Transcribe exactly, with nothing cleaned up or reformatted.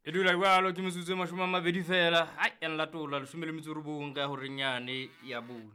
e dula jwalo ke metsotso e mashome a mabedi fela hai ya nlatola leshome le metso e robong ka hore nyane ya bone.